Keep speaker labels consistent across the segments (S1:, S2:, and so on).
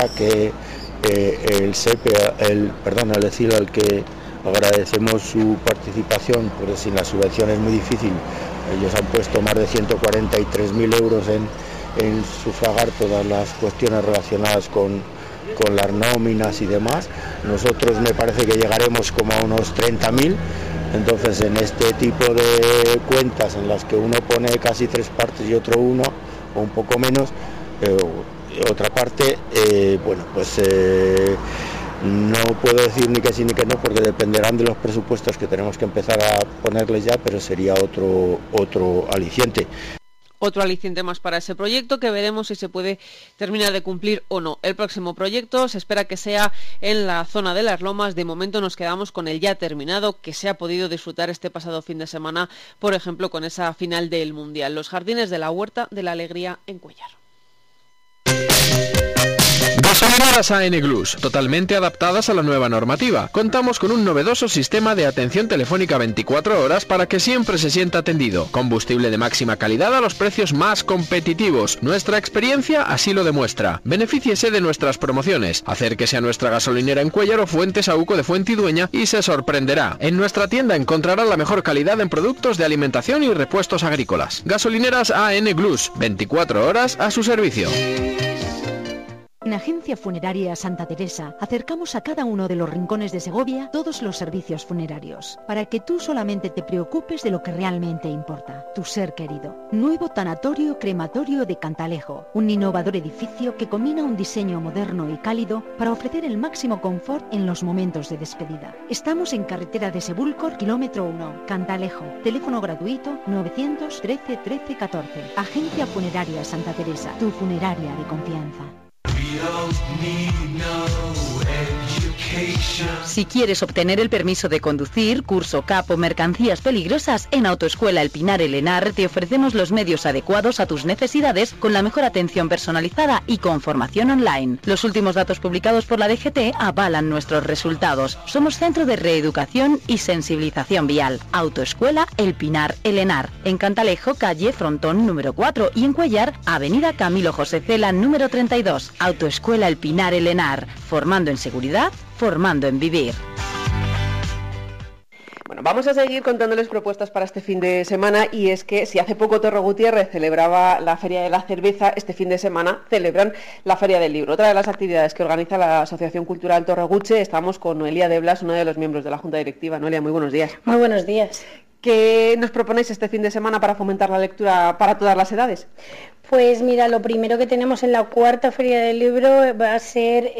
S1: que el SEPE, el ECIL, al que agradecemos su participación, porque sin la subvención es muy difícil. Ellos han puesto más de 143.000 euros en sufragar todas las cuestiones relacionadas con las nóminas y demás. Nosotros me parece que llegaremos como a unos 30.000. Entonces, en este tipo de cuentas en las que uno pone casi 3 partes y otro 1 o un poco menos, otra parte, no puedo decir ni que sí ni que no, porque dependerán de los presupuestos que tenemos que empezar a ponerles ya, pero sería otro aliciente.
S2: Otro aliciente más para ese proyecto, que veremos si se puede terminar de cumplir o no. El próximo proyecto se espera que sea en la zona de Las Lomas. De momento nos quedamos con el ya terminado, que se ha podido disfrutar este pasado fin de semana, por ejemplo, con esa final del Mundial. Los jardines de la Huerta de la Alegría en Cuéllar.
S3: Gasolineras AN Glus, totalmente adaptadas a la nueva normativa. Contamos con un novedoso sistema de atención telefónica 24 horas para que siempre se sienta atendido. Combustible de máxima calidad a los precios más competitivos. Nuestra experiencia así lo demuestra. Benefíciese de nuestras promociones. Acérquese a nuestra gasolinera en Cuéllar o Fuentes Saúco de Fuentidueña y se sorprenderá. En nuestra tienda encontrará la mejor calidad en productos de alimentación y repuestos agrícolas. Gasolineras AN Glus, 24 horas a su servicio.
S4: En Agencia Funeraria Santa Teresa acercamos a cada uno de los rincones de Segovia todos los servicios funerarios, para que tú solamente te preocupes de lo que realmente importa, tu ser querido. Nuevo tanatorio crematorio de Cantalejo, un innovador edificio que combina un diseño moderno y cálido para ofrecer el máximo confort en los momentos de despedida. Estamos en carretera de Sebúlcor, kilómetro 1, Cantalejo. Teléfono gratuito 913 13 14. Agencia Funeraria Santa Teresa, tu funeraria de confianza.
S5: Si quieres obtener el permiso de conducir, curso CAP o mercancías peligrosas, en Autoescuela El Pinar El Henar te ofrecemos los medios adecuados a tus necesidades, con la mejor atención personalizada y con formación online. Los últimos datos publicados por la DGT avalan nuestros resultados. Somos centro de reeducación y sensibilización vial. Autoescuela El Pinar El Henar. En Cantalejo, calle Frontón número 4, y en Cuéllar, avenida Camilo José Cela número 32. Autoescuela El Pinar El Henar. Formando en seguridad, formando en vivir.
S2: Bueno, vamos a seguir contándoles propuestas para este fin de semana, y es que si hace poco Torre Gutiérrez celebraba la Feria de la Cerveza, este fin de semana celebran la Feria del Libro. Otra de las actividades que organiza la Asociación Cultural Torre Guche. Estamos con Noelia de Blas, una de los miembros de la Junta Directiva. Noelia, muy buenos días.
S6: Muy buenos días.
S2: ¿Qué nos proponéis este fin de semana para fomentar la lectura para todas las edades?
S6: Pues mira, lo primero que tenemos en la cuarta Feria del Libro va a ser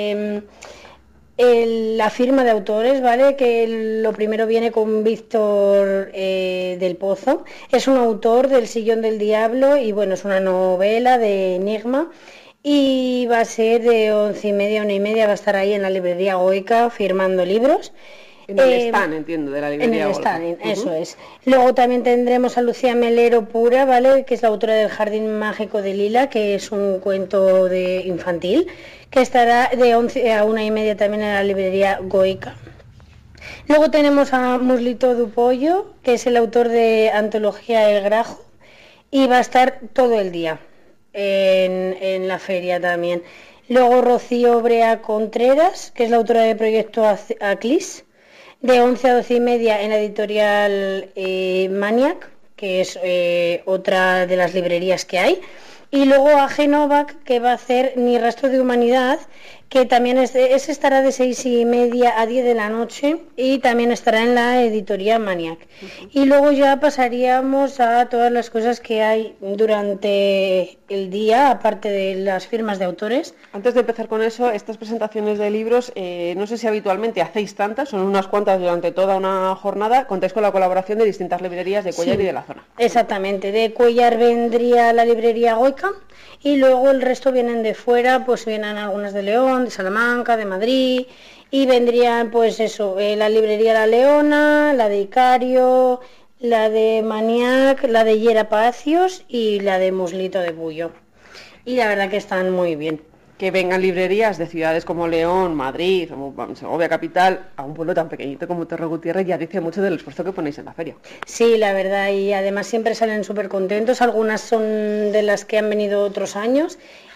S6: la firma de autores, ¿vale? Que lo primero viene con Víctor del Pozo. Es un autor del Sillón del Diablo y bueno, es una novela de enigma. Y va a ser de 11:30 a 1:30, va a estar ahí en la librería Goica firmando libros.
S2: En el stand, entiendo, de la librería.
S6: En el stand, eso es. Luego también tendremos a Lucía Melero Pura, ¿vale? Que es la autora del Jardín Mágico de Lila, que es un cuento infantil, que estará de 11 a 1:30 también en la librería Goica. Luego tenemos a Muslito Dupollo, que es el autor de Antología El Grajo, y va a estar todo el día en la feria también. Luego Rocío Brea Contreras, que es la autora de Proyecto Aclis, de 11 a 12:30 en la editorial Maniac, que es otra de las librerías que hay. Y luego a Genovac, que va a hacer Ni Rastro de Humanidad, que también ese estará de 6:30 a 10 de la noche y también estará en la editorial Maniac. Y luego ya pasaríamos a todas las cosas que hay durante el día, aparte de las firmas de autores.
S2: Antes de empezar con eso, estas presentaciones de libros, no sé si habitualmente hacéis tantas, son unas cuantas durante toda una jornada. Contáis con la colaboración de distintas librerías de Cuéllar y de la zona.
S6: Exactamente, de Cuéllar vendría la librería Goica y luego el resto vienen de fuera, pues vienen algunas de León, de Salamanca, de Madrid, y vendrían pues eso, la librería La Leona, la de Icario, la de Maniac, la de Yera Palacios y la de Muslito de Bullo. Y la verdad que están muy bien.
S2: Que vengan librerías de ciudades como León, Madrid, o Segovia capital, a un pueblo tan pequeñito como Torre Gutiérrez, ya dice mucho del esfuerzo que ponéis en la feria.
S6: Sí, la verdad, y además siempre salen súper contentos. Algunas son de las que han venido otros años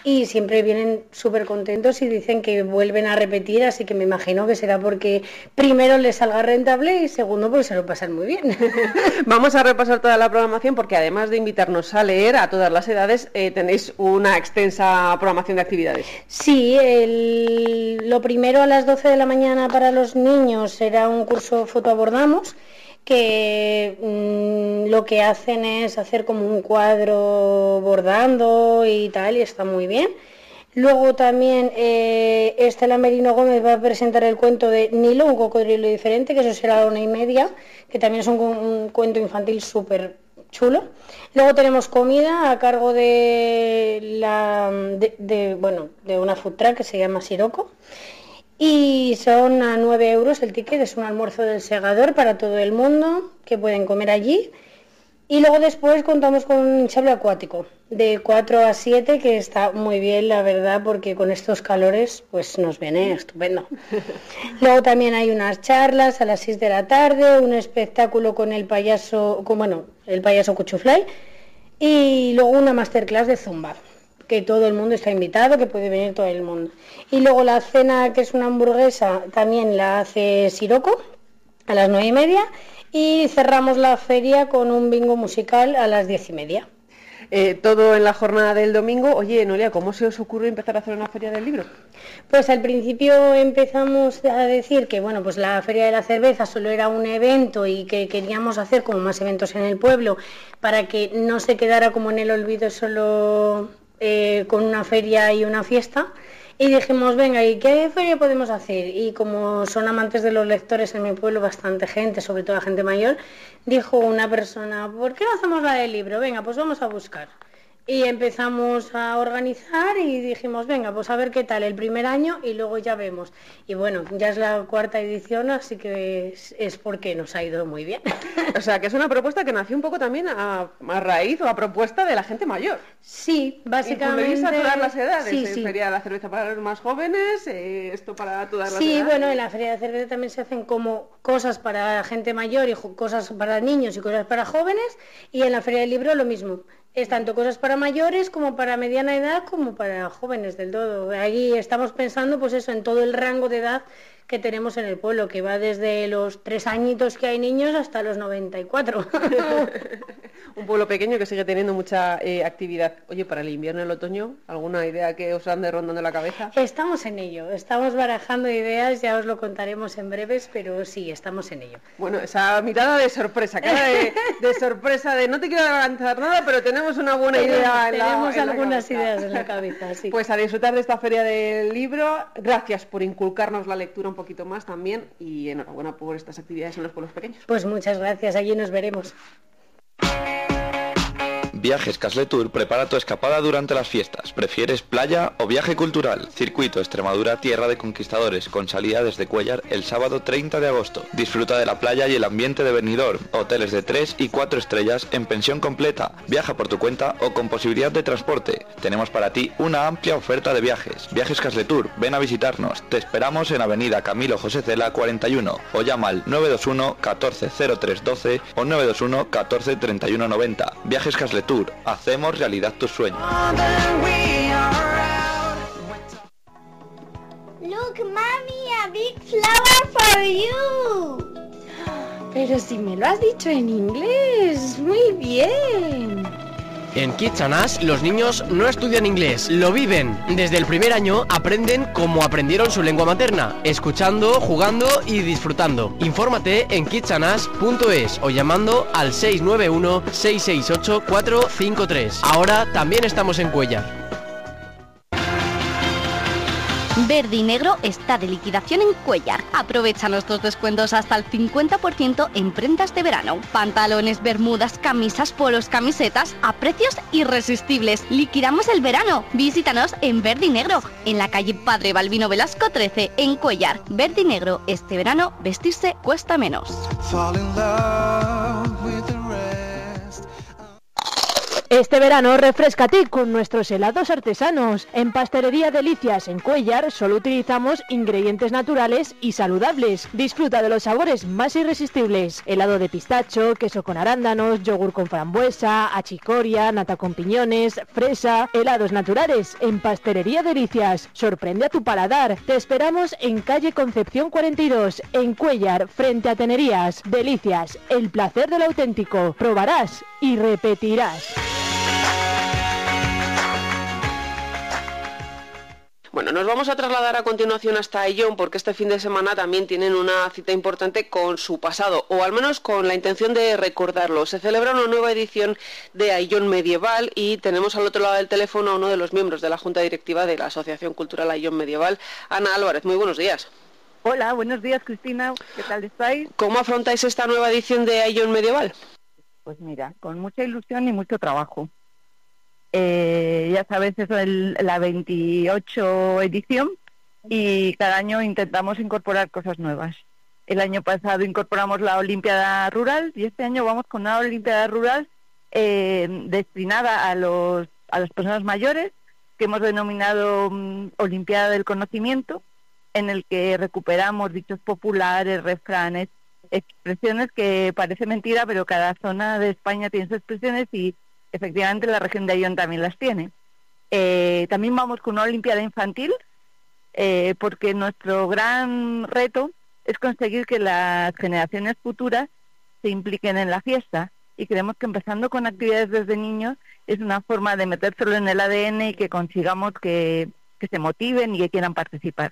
S6: y siempre vienen súper contentos y dicen que vuelven a repetir, así que me imagino que será porque primero les salga rentable y segundo porque se lo pasan muy bien.
S2: Vamos a repasar toda la programación porque además de invitarnos a leer a todas las edades, tenéis una extensa programación de actividades.
S6: Sí, lo primero a las 12 de la mañana para los niños será un curso Fotoabordamos, que lo que hacen es hacer como un cuadro bordando y tal, y está muy bien. Luego también Estela Merino Gómez va a presentar el cuento de Nilo, un cocodrilo diferente, que eso será a la 1:30, que también es un cuento infantil súper chulo. Luego tenemos comida a cargo de una food truck que se llama Siroco. Y son a 9 euros el ticket, es un almuerzo del Segador para todo el mundo, que pueden comer allí. Y luego después contamos con un hinchable acuático, de 4 a 7, que está muy bien, la verdad, porque con estos calores pues nos viene estupendo. Luego también hay unas charlas a las 6 de la tarde, un espectáculo con el payaso Cuchuflay, y luego una masterclass de Zumba, que todo el mundo está invitado, que puede venir todo el mundo. Y luego la cena, que es una hamburguesa, también la hace Siroco a las 9:30, y cerramos la feria con un bingo musical a las 10:30.
S2: Todo en la jornada del domingo. Oye, Noelia, ¿cómo se os ocurre empezar a hacer una feria del libro?
S6: Pues al principio empezamos a decir que pues la Feria de la Cerveza solo era un evento y que queríamos hacer como más eventos en el pueblo para que no se quedara como en el olvido solo con una feria y una fiesta. Y dijimos, venga, ¿y qué feria podemos hacer? Y como son amantes de los lectores en mi pueblo, bastante gente, sobre todo gente mayor, dijo una persona, ¿por qué no hacemos la del libro? Venga, pues vamos a buscar. Y empezamos a organizar y dijimos, venga, pues a ver qué tal el primer año y luego ya vemos. Y bueno, ya es la 4ª edición, así que es porque nos ha ido muy bien.
S2: O sea, que es una propuesta que nació un poco también a raíz o a propuesta de la gente mayor.
S6: Sí, básicamente.
S2: ¿Incluís a todas las edades?
S6: Sí.
S2: Feria de la cerveza para los más jóvenes, esto para todas las edades.
S6: Sí, bueno, en la Feria de Cerveza también se hacen como cosas para gente mayor y cosas para niños y cosas para jóvenes, y en la Feria del Libro lo mismo. Es tanto cosas para mayores como para mediana edad como para jóvenes del todo. Ahí estamos pensando pues eso, en todo el rango de edad que tenemos en el pueblo, que va desde los 3 añitos que hay niños hasta los 94.
S2: Un pueblo pequeño que sigue teniendo mucha actividad. Oye, para el invierno y el otoño, ¿alguna idea que os ande rondando la cabeza?
S6: Estamos en ello, estamos barajando ideas, ya os lo contaremos en breves, pero sí, estamos en ello.
S2: Bueno, esa mirada de sorpresa, cara de sorpresa, de no te quiero avanzar nada, pero tenemos una buena idea en
S6: Tenemos
S2: la
S6: algunas
S2: cabeza.
S6: ideas en la cabeza, sí.
S2: Pues a disfrutar de esta Feria del Libro. Gracias por inculcarnos la lectura un poquito más también y enhorabuena por estas actividades en los pueblos pequeños.
S6: Pues muchas gracias, allí nos veremos.
S7: Viajes Casletur prepara tu escapada durante las fiestas. ¿Prefieres playa o viaje cultural? Circuito Extremadura Tierra de Conquistadores, con salida desde Cuéllar el sábado 30 de agosto. Disfruta de la playa y el ambiente de Benidorm. Hoteles de 3 y 4 estrellas en pensión completa. Viaja por tu cuenta o con posibilidad de transporte. Tenemos para ti una amplia oferta de viajes. Viajes Casletur, ven a visitarnos. Te esperamos en Avenida Camilo José Cela 41 o llama al 921 14 03 12 o 921 14 31 90. Viajes Casletur. Hacemos realidad tus sueños.
S8: Look, Mommy, a big flower for you.
S9: Pero si me lo has dicho en inglés, muy bien.
S10: En Kids and Us, los niños no estudian inglés, lo viven. Desde el primer año aprenden como aprendieron su lengua materna, escuchando, jugando y disfrutando. Infórmate en kidsandas.es o llamando al 691 668 453. Ahora también estamos en Cuéllar.
S11: Verde y Negro está de liquidación en Cuéllar. Aprovecha nuestros descuentos hasta el 50% en prendas de verano. Pantalones, bermudas, camisas, polos, camisetas a precios irresistibles. Liquidamos el verano. Visítanos en Verde y Negro, en la calle Padre Balbino Velasco 13, en Cuéllar. Verde y Negro, este verano vestirse cuesta menos.
S12: Este verano refréscate con nuestros helados artesanos. En Pastelería Delicias en Cuéllar solo utilizamos ingredientes naturales y saludables. Disfruta de los sabores más irresistibles. Helado de pistacho, queso con arándanos, yogur con frambuesa, achicoria, nata con piñones, fresa. Helados naturales en Pastelería Delicias. Sorprende a tu paladar. Te esperamos en calle Concepción 42, en Cuéllar, frente a Tenerías. Delicias, el placer del auténtico. Probarás y repetirás.
S2: Bueno, nos vamos a trasladar a continuación hasta Ayllón porque este fin de semana también tienen una cita importante con su pasado, o al menos con la intención de recordarlo. Se celebra una nueva edición de Ayllón Medieval y tenemos al otro lado del teléfono a uno de los miembros de la Junta Directiva de la Asociación Cultural Ayllón Medieval, Ana Álvarez. Muy buenos días.
S13: Hola, buenos días, Cristina. ¿Qué tal estáis?
S2: ¿Cómo afrontáis esta nueva edición de Ayllón Medieval?
S13: Pues mira, con mucha ilusión y mucho trabajo. Ya sabes, es la 28 edición y cada año intentamos incorporar cosas nuevas. El año pasado incorporamos la Olimpiada Rural y este año vamos con una Olimpiada Rural destinada a las personas mayores, que hemos denominado Olimpiada del Conocimiento, en el que recuperamos dichos populares, refranes, expresiones que parece mentira, pero cada zona de España tiene sus expresiones y efectivamente la región de Ayllón también las tiene. También vamos con una Olimpiada infantil, porque nuestro gran reto es conseguir que las generaciones futuras se impliquen en la fiesta, y creemos que empezando con actividades desde niños es una forma de metérselo en el ADN y que consigamos que se motiven y que quieran participar.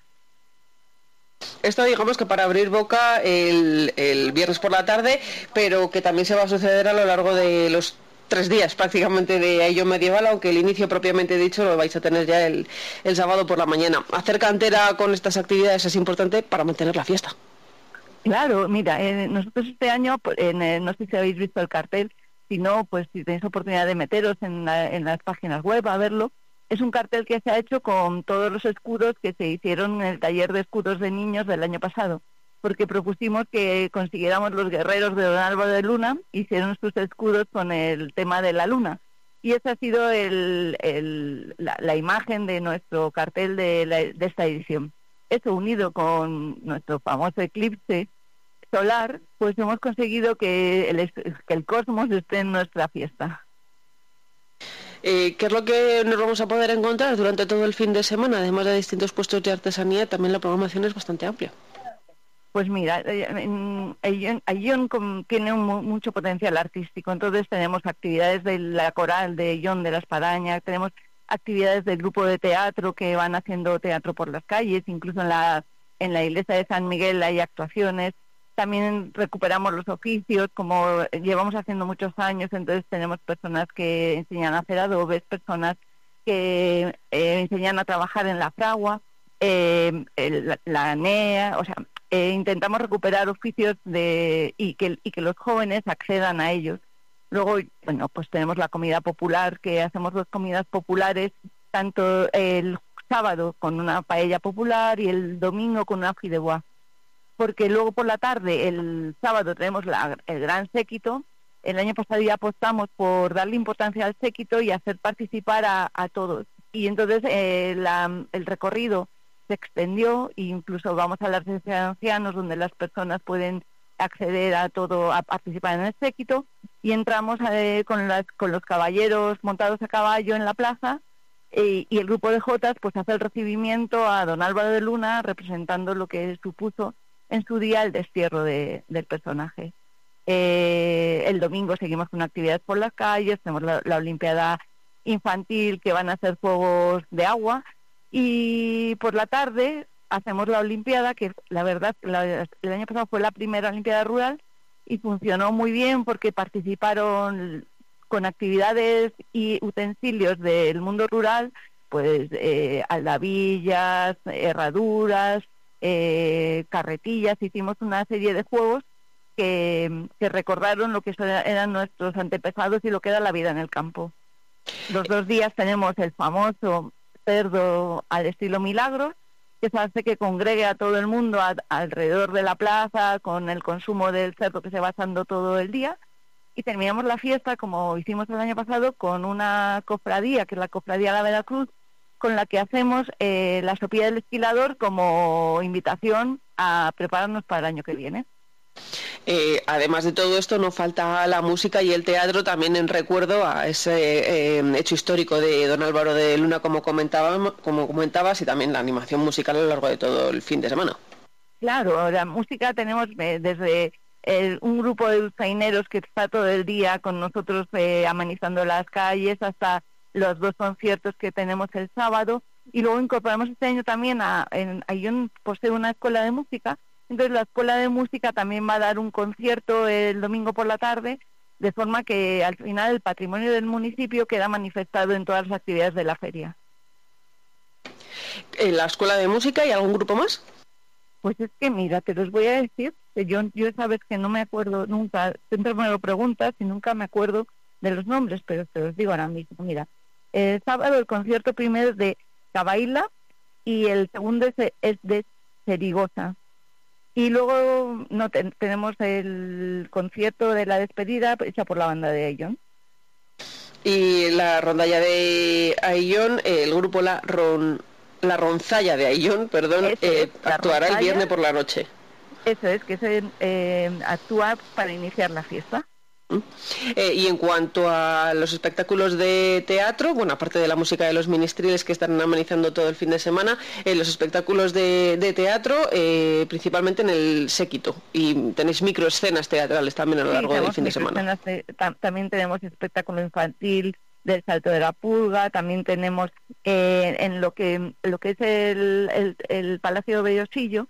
S2: Esto digamos que para abrir boca el viernes por la tarde, pero que también se va a suceder a lo largo de los 3 días prácticamente de Ayllón Medieval, aunque el inicio propiamente dicho lo vais a tener ya el sábado por la mañana. Hacer cantera con estas actividades es importante para mantener la fiesta.
S13: Claro, mira, nosotros este año, no sé si habéis visto el cartel, si no, pues si tenéis oportunidad de meteros en las páginas web a verlo. Es un cartel que se ha hecho con todos los escudos que se hicieron en el taller de escudos de niños del año pasado, porque propusimos que consiguiéramos los guerreros de Don Álvaro de Luna, hicieron sus escudos con el tema de la luna. Y esa ha sido la imagen de nuestro cartel de esta edición. Eso unido con nuestro famoso eclipse solar, pues hemos conseguido que el cosmos esté en nuestra fiesta.
S2: ¿Qué es lo que nos vamos a poder encontrar durante todo el fin de semana? Además de distintos puestos de artesanía, también la programación es bastante amplia.
S13: Pues mira, Ayllón tiene mucho potencial artístico, entonces tenemos actividades de la coral de Ayllón de la Espadaña, tenemos actividades del grupo de teatro que van haciendo teatro por las calles, incluso en la iglesia de San Miguel hay actuaciones. También recuperamos los oficios, como llevamos haciendo muchos años, entonces tenemos personas que enseñan a hacer adobes, personas que enseñan a trabajar en la fragua, la ANEA, o sea, intentamos recuperar oficios y que los jóvenes accedan a ellos. Luego, bueno, pues tenemos la comida popular, que hacemos 2 comidas populares, tanto el sábado con una paella popular y el domingo con una fideuá. Porque luego por la tarde, el sábado, tenemos el gran séquito. El año pasado ya apostamos por darle importancia al séquito y hacer participar a todos. Y entonces el recorrido se extendió e incluso vamos a la residencia de ancianos, donde las personas pueden acceder a todo, a participar en el séquito, y entramos con los caballeros montados a caballo en la plaza, y el grupo de jotas pues hace el recibimiento a Don Álvaro de Luna, representando lo que supuso en su día el destierro del personaje. El domingo seguimos con actividades por las calles, tenemos la Olimpiada infantil, que van a hacer juegos de agua, y por la tarde hacemos la Olimpiada, que la verdad el año pasado fue la primera Olimpiada Rural y funcionó muy bien porque participaron con actividades y utensilios del mundo rural, pues aldavillas, herraduras, carretillas. Hicimos una serie de juegos que recordaron lo que eran nuestros antepasados y lo que era la vida en el campo. Los 2 días tenemos el famoso cerdo al estilo Milagros, que se hace que congregue a todo el mundo alrededor de la plaza con el consumo del cerdo que se va asando todo el día. y terminamos la fiesta, como hicimos el año pasado, con una cofradía, que es la Cofradía de la Veracruz, con la que hacemos la sopilla del esquilador como invitación a prepararnos para el año que viene.
S2: Además de todo esto, no falta la música y el teatro, también en recuerdo a ese hecho histórico de don Álvaro de Luna, como comentabas, y también la animación musical a lo largo de todo el fin de semana.
S13: Claro, la música tenemos desde un grupo de dulzaineros que está todo el día con nosotros amenizando las calles, hasta los 2 conciertos que tenemos el sábado, y luego incorporamos este año también Ayllón posee una escuela de música. Entonces la escuela de música también va a dar un concierto el domingo por la tarde, de forma que al final el patrimonio del municipio queda manifestado en todas las actividades de la feria.
S2: ¿En la escuela de música y algún grupo más?
S13: Pues es que mira, te los voy a decir, que yo sabes que no me acuerdo nunca, siempre me lo preguntas y nunca me acuerdo de los nombres, pero te los digo ahora mismo. Mira, el sábado el concierto primero es de Cabaila y el segundo es de Cerigosa. Y luego tenemos el concierto de la despedida hecha por la banda de Ayllón.
S2: Y la rondalla de Ayllón, el grupo La Ronzalla de Ayllón, actuará el viernes por la noche.
S13: Eso es, que se actúa para iniciar la fiesta.
S2: Y en cuanto a los espectáculos de teatro, bueno, aparte de la música de los ministriles que están amenizando todo el fin de semana, los espectáculos de teatro, principalmente en el séquito, y tenéis microescenas teatrales también a lo largo del fin de semana.
S13: También tenemos espectáculo infantil del Salto de la Pulga, también tenemos en lo que es el Palacio de Bellosillo,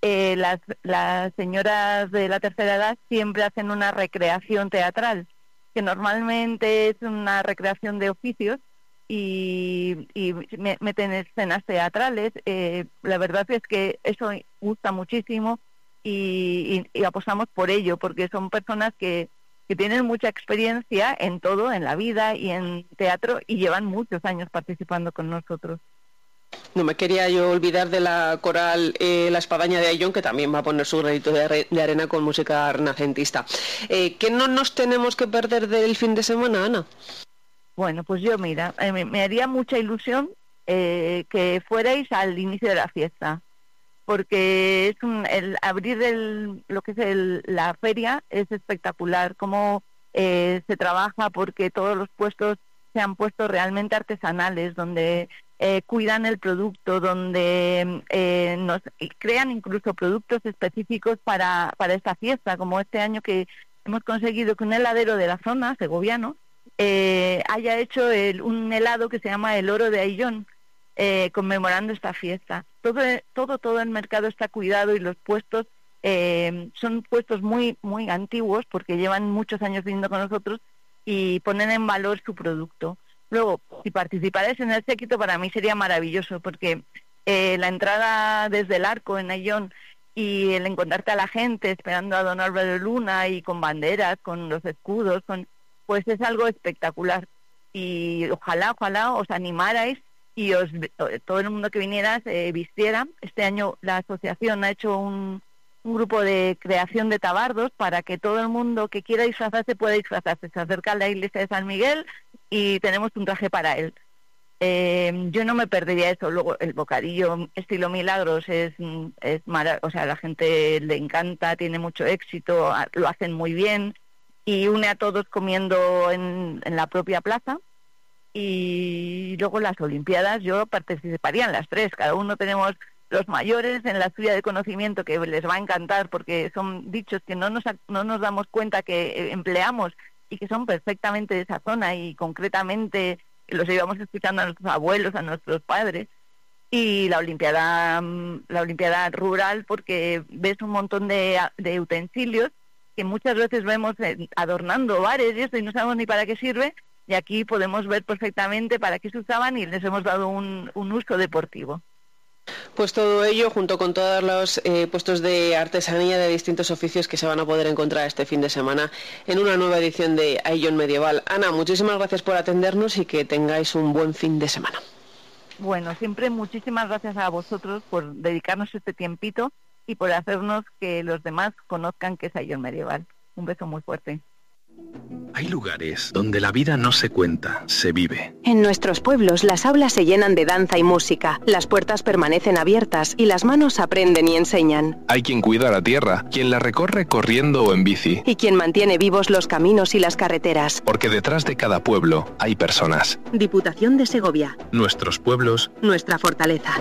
S13: las señoras de la tercera edad siempre hacen una recreación teatral, que normalmente es una recreación de oficios y meten escenas teatrales. La verdad es que eso gusta muchísimo y apostamos por ello, porque son personas que tienen mucha experiencia en todo, en la vida y en teatro, y llevan muchos años participando con nosotros.
S2: No me quería yo olvidar de la coral La Espadaña de Ayllón, que también va a poner su granito de arena con música renacentista. ¿Qué no nos tenemos que perder del fin de semana, Ana?
S13: Bueno, pues yo, mira, me haría mucha ilusión que fuerais al inicio de la fiesta, porque es el abrir lo que es la feria es espectacular, cómo se trabaja porque todos los puestos se han puesto realmente artesanales, donde cuidan el producto, donde nos crean incluso productos específicos para esta fiesta, como este año que hemos conseguido que un heladero de la zona, segoviano, haya hecho un helado que se llama el Oro de Ayllón, conmemorando esta fiesta. Todo el mercado está cuidado y los puestos son puestos muy, muy antiguos porque llevan muchos años viviendo con nosotros y ponen en valor su producto. Luego, si participarais en el séquito, para mí sería maravilloso, porque la entrada desde el arco en Ayllón y el encontrarte a la gente esperando a don Álvaro de Luna y con banderas, con los escudos, pues es algo espectacular. Y ojalá os animarais y todo el mundo que vinieras vistiera. Este año la asociación ha hecho un grupo de creación de tabardos para que todo el mundo que quiera disfrazarse pueda disfrazarse. Se acerca a la iglesia de San Miguel y tenemos un traje para él. Yo no me perdería eso. Luego el bocadillo estilo Milagros es o sea, a la gente le encanta, tiene mucho éxito, lo hacen muy bien y une a todos comiendo en la propia plaza. Y luego las Olimpiadas, yo participaría en las 3. Cada uno tenemos los mayores en la estudia de conocimiento que les va a encantar, porque son dichos que no nos damos cuenta que empleamos y que son perfectamente de esa zona, y concretamente los llevamos escuchando a nuestros abuelos, a nuestros padres. Y la olimpiada rural, porque ves un montón de utensilios que muchas veces vemos adornando bares y esto, y no sabemos ni para qué sirve, y aquí podemos ver perfectamente para qué se usaban y les hemos dado un uso deportivo.
S2: Pues todo ello junto con todos los puestos de artesanía de distintos oficios que se van a poder encontrar este fin de semana en una nueva edición de Ayllón Medieval. Ana, muchísimas gracias por atendernos y que tengáis un buen fin de semana.
S13: Bueno, siempre muchísimas gracias a vosotros por dedicarnos este tiempito y por hacernos que los demás conozcan qué es Ayllón Medieval. Un beso muy fuerte.
S14: Hay lugares donde la vida no se cuenta, se vive.
S15: En nuestros pueblos las aulas se llenan de danza y música, las puertas permanecen abiertas y las manos aprenden y enseñan.
S14: Hay quien cuida la tierra, quien la recorre corriendo o en bici.
S15: Y quien mantiene vivos los caminos y las carreteras.
S14: Porque detrás de cada pueblo hay personas.
S15: Diputación de Segovia.
S14: Nuestros pueblos.
S15: Nuestra fortaleza.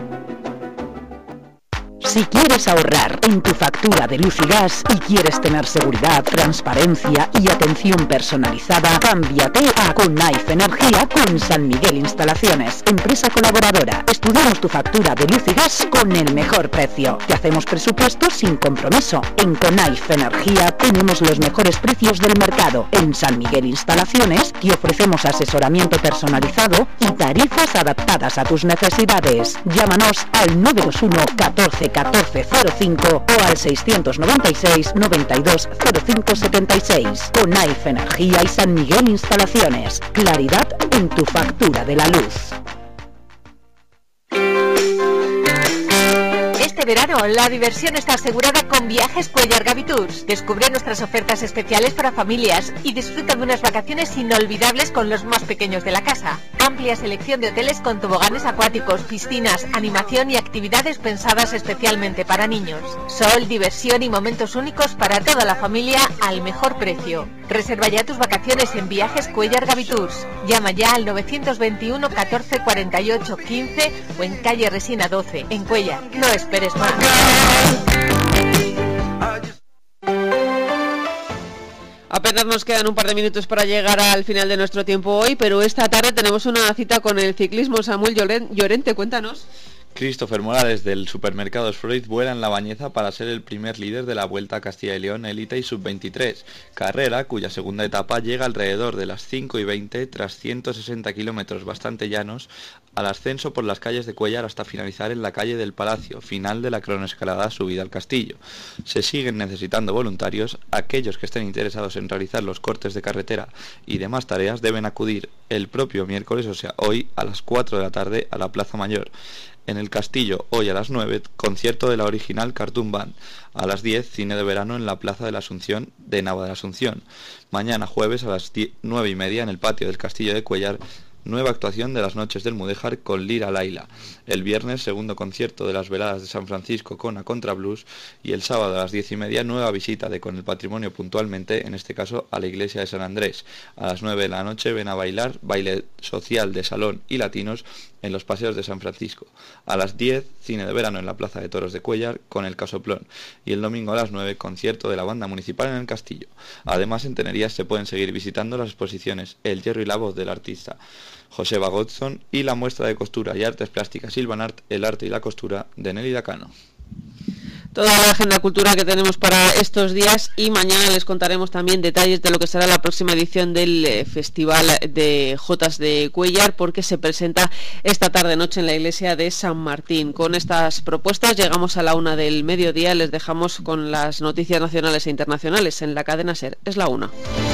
S16: Si quieres ahorrar en tu factura de luz y gas y quieres tener seguridad, transparencia y atención personalizada, cámbiate a Conaife Energía con San Miguel Instalaciones, empresa colaboradora. Estudiamos tu factura de luz y gas con el mejor precio. Te hacemos presupuestos sin compromiso. En Conaife Energía tenemos los mejores precios del mercado. En San Miguel Instalaciones te ofrecemos asesoramiento personalizado y tarifas adaptadas a tus necesidades. Llámanos al 921 14 1405 o al 696 92 05 76. Conaife Energía y San Miguel Instalaciones. Claridad en tu factura de la luz.
S17: Este verano la diversión está asegurada con Viajes Cuéllar Gavi Tours. Descubre nuestras ofertas especiales para familias y disfruta de unas vacaciones inolvidables con los más pequeños de la casa. Amplia selección de hoteles con toboganes acuáticos, piscinas, animación y actividades pensadas especialmente para niños. Sol, diversión y momentos únicos para toda la familia al mejor precio. Reserva ya tus vacaciones en Viajes Cuéllar Gavi Tours. Llama ya al 921 14 48 15 o en calle Resina 12, en Cuéllar. No esperes más.
S2: Apenas nos quedan un par de minutos para llegar al final de nuestro tiempo hoy, pero esta tarde tenemos una cita con el ciclismo. Samuel Llorente, cuéntanos.
S7: Christopher Morales del Supermercado Freud vuela en La Bañeza para ser el primer líder de la Vuelta a Castilla y León Élite y Sub-23, carrera cuya segunda etapa llega alrededor de las 5:20 tras 160 kilómetros bastante llanos al ascenso por las calles de Cuéllar hasta finalizar en la calle del Palacio, final de la cronoescalada subida al castillo. Se siguen necesitando voluntarios. Aquellos que estén interesados en realizar los cortes de carretera y demás tareas deben acudir el propio miércoles, o sea, hoy a las 4 de la tarde a la Plaza Mayor. En el Castillo, hoy a las 9, concierto de la original Cartoon Band. A las 10, cine de verano en la Plaza de la Asunción de Nava de la Asunción. Mañana jueves a las 9:30 en el patio del Castillo de Cuéllar, nueva actuación de las Noches del Mudéjar con Lira Laila. El viernes, segundo concierto de las Veladas de San Francisco con A Contra Blues. Y el sábado a las 10:30, nueva visita de Con el Patrimonio puntualmente, en este caso a la iglesia de San Andrés. A las 9 de la noche ven a bailar, baile social de salón y latinos en los paseos de San Francisco. A las 10, cine de verano en la Plaza de Toros de Cuéllar con El Casoplón. Y el domingo a las 9, concierto de la banda municipal en el Castillo. Además, en Tenerías se pueden seguir visitando las exposiciones El Hierro y la Voz del artista Joseba Godson y la muestra de costura y artes plásticas Silvanart, El arte y la costura de Nelly Dacano.
S2: Toda la agenda cultural que tenemos para estos días, y mañana les contaremos también detalles de lo que será la próxima edición del Festival de Jotas de Cuéllar, porque se presenta esta tarde-noche en la iglesia de San Martín. Con estas propuestas llegamos a la 1 del mediodía. Les dejamos con las noticias nacionales e internacionales en la cadena SER. Es la 1.